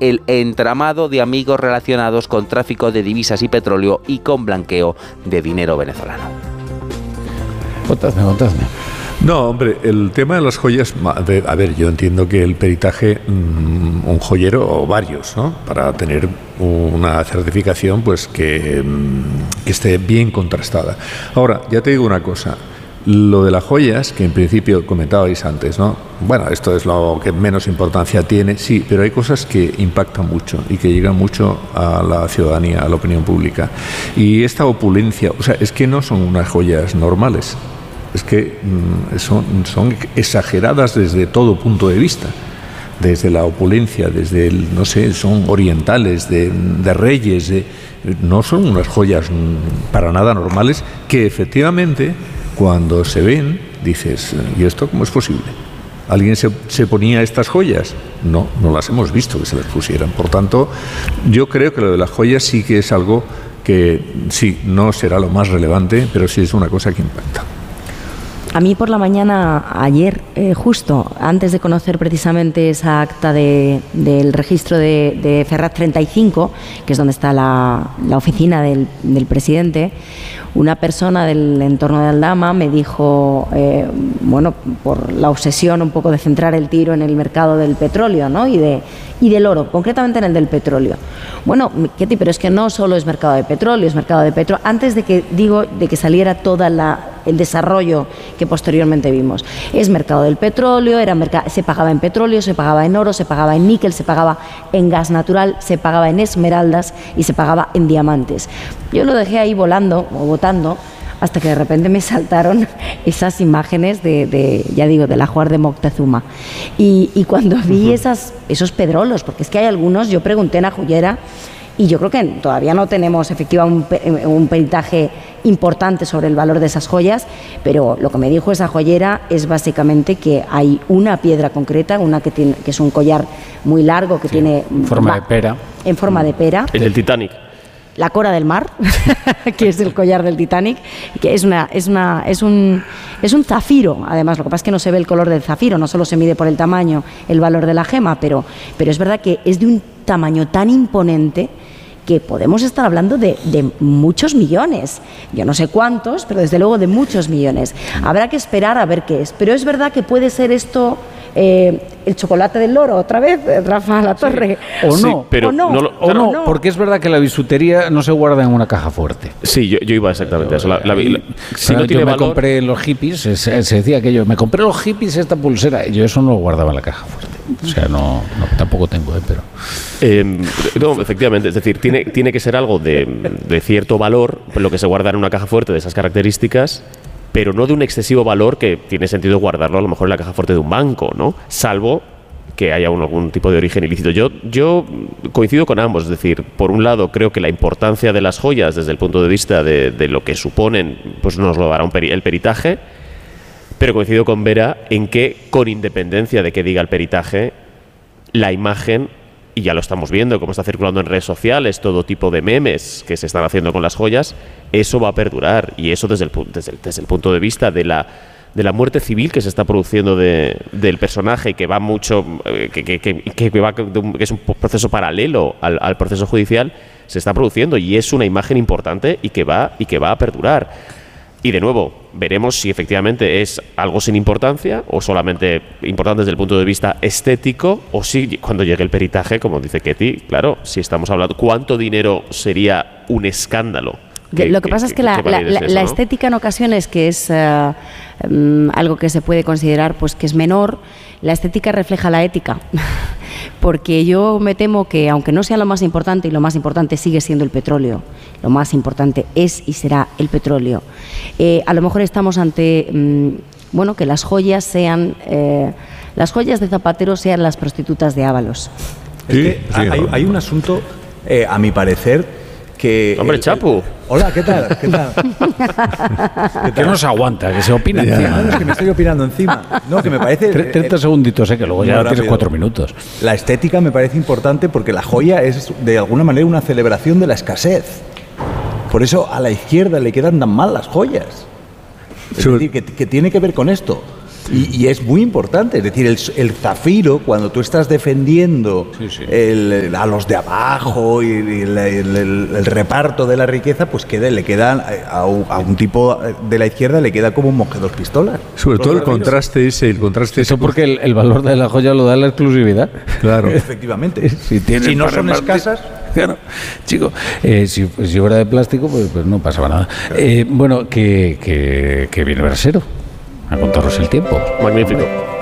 el entramado de amigos relacionados con tráfico de divisas y petróleo y con blanqueo de dinero venezolano. Contadme. No, hombre, el tema de las joyas, a ver, yo entiendo que el peritaje, un joyero o varios, ¿no? Para tener una certificación, pues que esté bien contrastada. Ahora, ya te digo una cosa, lo de las joyas, que en principio comentabais antes, ¿no? Bueno, esto es lo que menos importancia tiene, sí, pero hay cosas que impactan mucho y que llegan mucho a la ciudadanía, a la opinión pública. Y esta opulencia, o sea, es que no son unas joyas normales. Es que son exageradas desde todo punto de vista, desde la opulencia, desde no sé, son orientales, de reyes, no son unas joyas para nada normales que efectivamente cuando se ven dices, ¿y esto cómo es posible? ¿Alguien se ponía estas joyas? No las hemos visto que se las pusieran. Por tanto, yo creo que lo de las joyas sí que es algo que sí, no será lo más relevante, pero sí es una cosa que impacta. A mí por la mañana, ayer, justo antes de conocer precisamente esa acta del registro de Ferraz 35, que es donde está la oficina del presidente, una persona del entorno de Aldama me dijo, bueno, por la obsesión un poco de centrar el tiro en el mercado del petróleo, ¿no? y del oro, concretamente en el del petróleo. Bueno, Ketty, pero es que no solo es mercado de petróleo, es mercado de petróleo. Antes de que saliera todo el desarrollo que posteriormente vimos. Es mercado del petróleo, se pagaba en petróleo, se pagaba en oro, se pagaba en níquel, se pagaba en gas natural, se pagaba en esmeraldas y se pagaba en diamantes. Yo lo dejé ahí volando o botando hasta que de repente me saltaron esas imágenes de la Juar de Moctezuma. Y cuando vi esos pedrolos, porque es que hay algunos, yo pregunté en la joyera, y yo creo que todavía no tenemos efectivamente un peritaje importante sobre el valor de esas joyas, pero lo que me dijo esa joyera es básicamente que hay una piedra concreta, que es un collar muy largo que tiene forma de pera. En forma de pera. El del Titanic. La Cora del Mar, que es el collar del Titanic, que es un zafiro. Además, lo que pasa es que no se ve el color del zafiro, no solo se mide por el tamaño, el valor de la gema, pero es verdad que es de un tamaño tan imponente que podemos estar hablando de muchos millones. Yo no sé cuántos, pero desde luego de muchos millones. Habrá que esperar a ver qué es. Pero es verdad que puede ser esto el chocolate del loro, otra vez, Rafa Latorre. Sí. O no, sí, pero no, porque es verdad que la bisutería no se guarda en una caja fuerte. Sí, yo iba exactamente a eso. Si no tiene valor, me compré los hippies, se decía que me compré los hippies esta pulsera, yo eso no lo guardaba en la caja fuerte. O sea, no tampoco tengo, pero... no, efectivamente, es decir, tiene que ser algo de cierto valor, lo que se guarda en una caja fuerte de esas características, pero no de un excesivo valor que tiene sentido guardarlo a lo mejor en la caja fuerte de un banco, ¿no? Salvo que haya algún tipo de origen ilícito. Yo coincido con ambos, es decir, por un lado creo que la importancia de las joyas desde el punto de vista de lo que suponen, pues nos lo dará el peritaje, pero coincido con Vera en que, con independencia de que diga el peritaje, la imagen, y ya lo estamos viendo, como está circulando en redes sociales, todo tipo de memes que se están haciendo con las joyas, eso va a perdurar. Y eso desde el punto de vista de la muerte civil que se está produciendo del personaje, que va mucho, que es un proceso paralelo al proceso judicial, se está produciendo y es una imagen importante y que va a perdurar. Y de nuevo, veremos si efectivamente es algo sin importancia o solamente importante desde el punto de vista estético, o si cuando llegue el peritaje, como dice Ketty, claro, si estamos hablando, ¿cuánto dinero sería un escándalo? Lo que pasa es que la estética en ocasiones, que es algo que se puede considerar pues que es menor, la estética refleja la ética. Porque yo me temo que, aunque no sea lo más importante, y lo más importante sigue siendo el petróleo, lo más importante es y será el petróleo, a lo mejor estamos ante, que las joyas sean, las joyas de Zapatero sean las prostitutas de Ábalos. Sí, hay un asunto, a mi parecer, que... ¡Hombre, Chapu! Hola, ¿qué tal? ¿Qué tal? Que no se aguanta, que se opina encima. No, es que me estoy opinando encima. No, que me parece... 30 segunditos, que luego ya tienes 4 minutos. La estética me parece importante porque la joya es, de alguna manera, una celebración de la escasez. Por eso a la izquierda le quedan tan mal las joyas. Es decir, que tiene que ver con esto. Y es muy importante, es decir, el zafiro, cuando tú estás defendiendo a los de abajo y el reparto de la riqueza, pues le queda a un tipo de la izquierda le queda como un monje dos pistolas. Sobre todo el contraste ese. Eso porque el valor de la joya lo da la exclusividad. Claro. Efectivamente. Si no son escasas... Claro, chico, si fuera de plástico, pues no pasaba nada. Bueno, que viene Brasero a contaros el tiempo. Magnífico.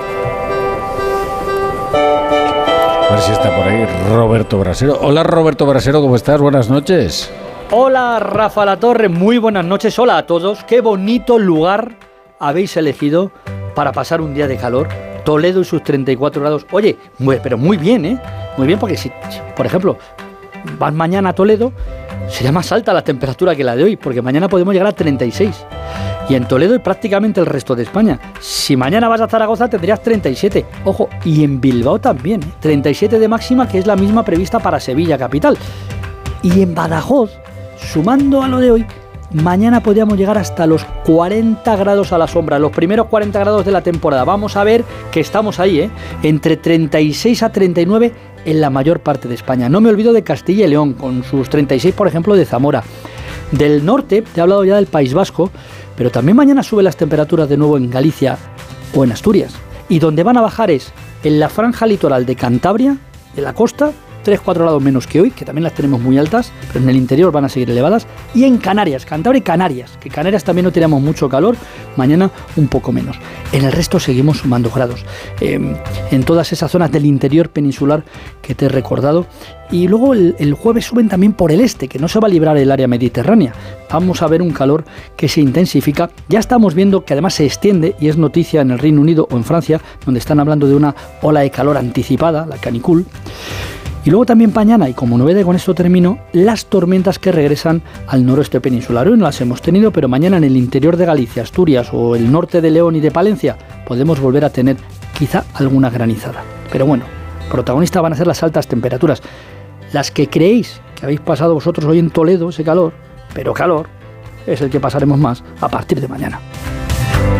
A ver si está por ahí Roberto Brasero. Hola, Roberto Brasero, ¿cómo estás? Buenas noches. Hola, Rafa Latorre, muy buenas noches. Hola a todos. Qué bonito lugar habéis elegido para pasar un día de calor. Toledo y sus 34 grados. Oye, pero muy bien, ¿eh? Muy bien, porque si por ejemplo, vas mañana a Toledo, sería más alta la temperatura que la de hoy, porque mañana podemos llegar a 36. Y en Toledo y prácticamente el resto de España. Si mañana vas a Zaragoza tendrías 37. Ojo, y en Bilbao también, 37 de máxima, que es la misma prevista para Sevilla capital. Y en Badajoz, sumando a lo de hoy, mañana podríamos llegar hasta los 40 grados a la sombra, los primeros 40 grados de la temporada. Vamos a ver que estamos ahí, entre 36 a 39 en la mayor parte de España. No me olvido de Castilla y León, con sus 36, por ejemplo, de Zamora. Del norte, te he hablado ya del País Vasco, pero también mañana suben las temperaturas de nuevo en Galicia o en Asturias. Y donde van a bajar es en la franja litoral de Cantabria, de la costa, 3-4 grados menos que hoy, que también las tenemos muy altas, pero en el interior van a seguir elevadas. Y en Canarias, Cantabria y Canarias, que Canarias también no tenemos mucho calor, mañana un poco menos. En el resto seguimos sumando grados. En todas esas zonas del interior peninsular que te he recordado. Y luego el jueves suben también por el este, que no se va a librar el área mediterránea. Vamos a ver un calor que se intensifica. Ya estamos viendo que además se extiende, y es noticia en el Reino Unido o en Francia, donde están hablando de una ola de calor anticipada, la canicule. Y luego también mañana, y como novedad, con esto termino, las tormentas que regresan al noroeste peninsular. Hoy no las hemos tenido, pero mañana en el interior de Galicia, Asturias o el norte de León y de Palencia podemos volver a tener quizá alguna granizada. Pero bueno, protagonistas van a ser las altas temperaturas. Las que creéis que habéis pasado vosotros hoy en Toledo, ese calor, pero calor es el que pasaremos más a partir de mañana.